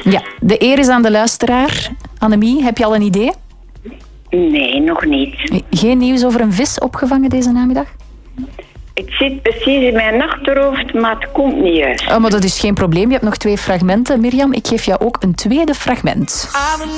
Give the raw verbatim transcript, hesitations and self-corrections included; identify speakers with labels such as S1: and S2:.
S1: Ja, de eer is aan de luisteraar. Annemie, heb je al een idee?
S2: Nee, nog niet.
S1: Geen nieuws over een vis opgevangen deze namiddag?
S2: Het zit precies in mijn achterhoofd, maar het komt niet uit.
S1: Oh, maar dat is geen probleem. Je hebt nog twee fragmenten. Mirjam, ik geef jou ook een tweede fragment.